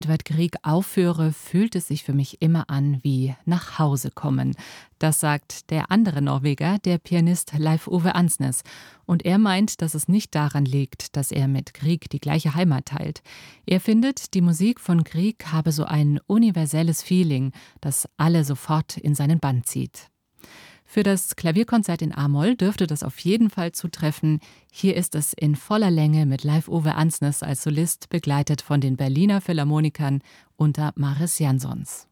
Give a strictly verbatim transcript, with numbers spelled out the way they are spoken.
Edvard Grieg aufführe, fühlt es sich für mich immer an wie nach Hause kommen. Das sagt der andere Norweger, der Pianist Leif Ove Ansnes. Und er meint, dass es nicht daran liegt, dass er mit Grieg die gleiche Heimat teilt. Er findet, die Musik von Grieg habe so ein universelles Feeling, das alle sofort in seinen Bann zieht. Für das Klavierkonzert in A-Moll dürfte das auf jeden Fall zutreffen. Hier ist es in voller Länge mit Leif Ove Ansnes als Solist, begleitet von den Berliner Philharmonikern unter Mariss Jansons.